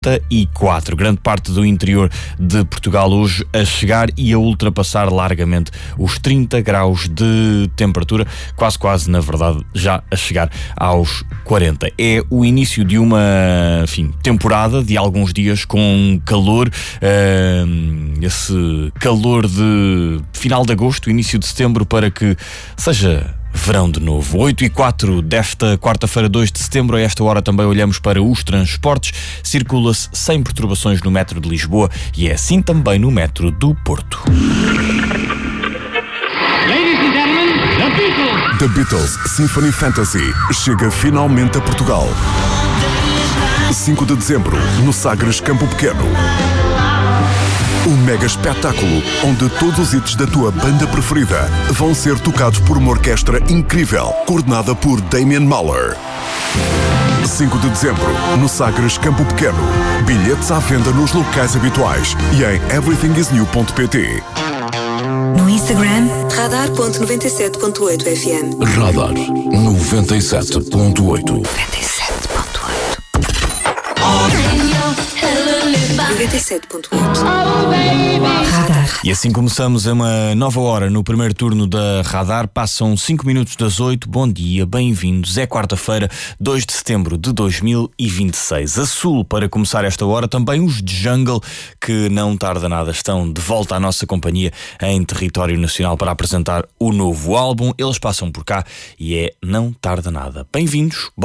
34. Grande parte do interior de Portugal hoje a chegar e a ultrapassar largamente os 30 graus de temperatura, quase na verdade já a chegar aos 40. É o início de uma, temporada de alguns dias com calor, esse calor de final de agosto, início de setembro, para que seja verão de novo. 8h04 desta quarta-feira, 2 de setembro. A esta hora também olhamos para os transportes. Circula-se sem perturbações no metro de Lisboa e é assim também no metro do Porto. Ladies and gentlemen, The Beatles! The Beatles Symphony Fantasy chega finalmente a Portugal. 5 de dezembro, no Sagres Campo Pequeno. Um mega espetáculo onde todos os hits da tua banda preferida vão ser tocados por uma orquestra incrível, coordenada por Damien Mahler. 5 de dezembro, no Sagres Campo Pequeno. Bilhetes à venda nos locais habituais e em everythingisnew.pt. No Instagram, radar.97.8 FM. Radar 97.8. 97.8. 97.8. Radar. E assim começamos uma nova hora no primeiro turno da Radar. Passam 5 minutos das 8. Bom dia, bem-vindos. É quarta-feira, 2 de setembro de 2026. A sul, para começar esta hora, também os Jungle, que não tarda nada estão de volta à nossa companhia em território nacional para apresentar o novo álbum. Eles passam por cá e é Não Tarda Nada. Bem-vindos.